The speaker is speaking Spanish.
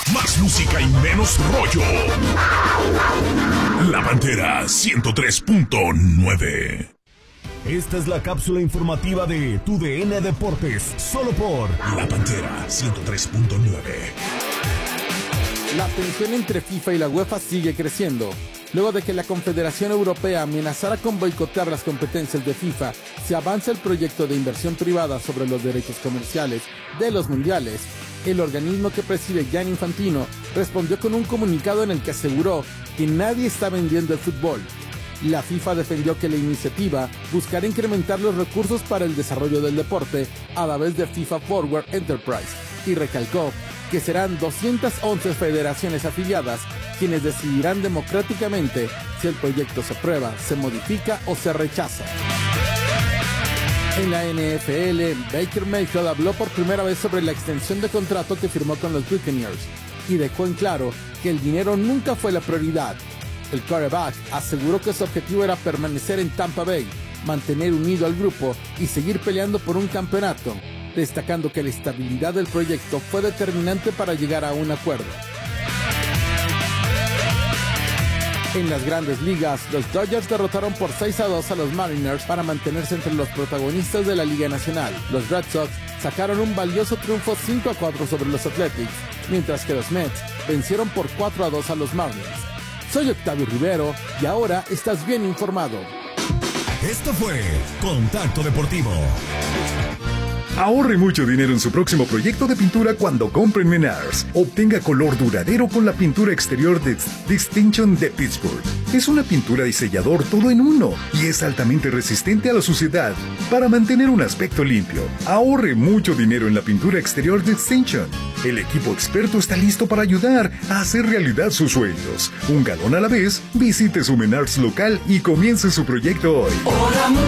Más música y menos rollo. La Pantera 103.9. Esta es la cápsula informativa de Tu DN Deportes, solo por La Pantera 103.9. La tensión entre FIFA y la UEFA sigue creciendo. Luego de que la Confederación Europea amenazara con boicotear las competencias de FIFA si avanza el proyecto de inversión privada sobre los derechos comerciales de los mundiales, el organismo que preside Gianni Infantino respondió con un comunicado en el que aseguró que nadie está vendiendo el fútbol. La FIFA defendió que la iniciativa buscará incrementar los recursos para el desarrollo del deporte a través de FIFA Forward Enterprise y recalcó que serán 211 federaciones afiliadas quienes decidirán democráticamente si el proyecto se aprueba, se modifica o se rechaza. En la NFL, Baker Mayfield habló por primera vez sobre la extensión de contrato que firmó con los Buccaneers y dejó en claro que el dinero nunca fue la prioridad. El quarterback aseguró que su objetivo era permanecer en Tampa Bay, mantener unido al grupo y seguir peleando por un campeonato, destacando que la estabilidad del proyecto fue determinante para llegar a un acuerdo. En las Grandes Ligas, los Dodgers derrotaron por 6-2 a los Mariners para mantenerse entre los protagonistas de la Liga Nacional. Los Red Sox sacaron un valioso triunfo 5-4 sobre los Athletics, mientras que los Mets vencieron por 4-2 a los Marlins. Soy Octavio Rivero y ahora estás bien informado. Esto fue Contacto Deportivo. Ahorre mucho dinero en su próximo proyecto de pintura cuando compre en Menards. Obtenga color duradero con la pintura exterior de Distinction de Pittsburgh. Es una pintura y sellador todo en uno y es altamente resistente a la suciedad para mantener un aspecto limpio. Ahorre mucho dinero en la pintura exterior de Distinction. El equipo experto está listo para ayudar a hacer realidad sus sueños. Un galón a la vez, visite su Menards local y comience su proyecto hoy.